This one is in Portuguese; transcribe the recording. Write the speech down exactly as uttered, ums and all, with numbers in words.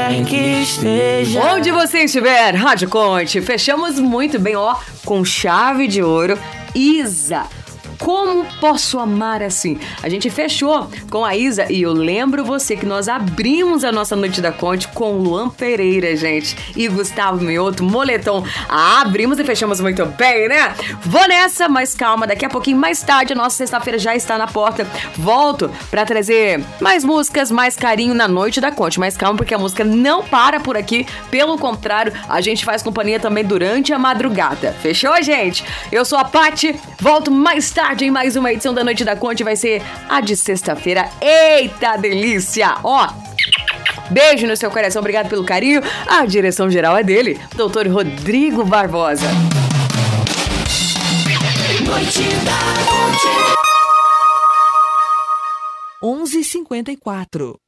quer que esteja. Onde você estiver, Rádio Conte, fechamos muito bem, ó, com chave de ouro. Isa, como posso amar assim? A gente fechou com a Isa e eu lembro você que nós abrimos a nossa Noite da Conte com Luan Pereira, gente, e Gustavo Mioto, Moletom. Ah, abrimos e fechamos muito bem, né? Vou nessa, mas calma, daqui a pouquinho mais tarde a nossa sexta-feira já está na porta. Volto pra trazer mais músicas, mais carinho na Noite da Conte, mas calma porque a música não para por aqui, pelo contrário, a gente faz companhia também durante a madrugada. Fechou, gente? Eu sou a Paty, volto mais tarde em mais uma edição da Noite da Conte, vai ser a de sexta-feira. Eita delícia! Ó, beijo no seu coração, obrigado pelo carinho. A direção geral é dele, doutor Rodrigo Barbosa. Noite da Conte. onze e cinquenta e quatro.